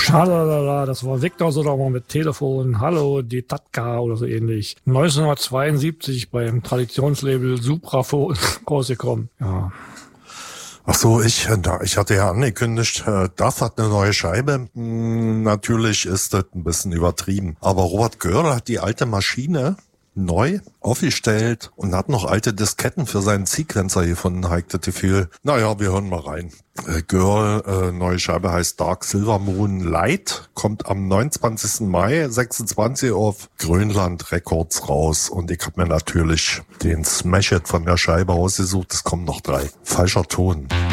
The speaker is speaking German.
Schalala, das war Victor Sodermann mit Telefon. Hallo, die Tatka oder so ähnlich. 1972 beim Traditionslabel Supraphon rausgekommen. Ja. Ach so, ich hatte ja angekündigt, das hat eine neue Scheibe. Natürlich ist das ein bisschen übertrieben. Aber Robert Göhr hat die alte Maschine neu aufgestellt und hat noch alte Disketten für seinen Sequencer gefunden, Heike Tefil. Naja, wir hören mal rein. Girl, neue Scheibe heißt Dark Silver Moon Light, kommt am 29. Mai 26 auf Grönland Records raus und ich habe mir natürlich den Smash-It von der Scheibe ausgesucht. Es kommen noch 3. Falscher Ton.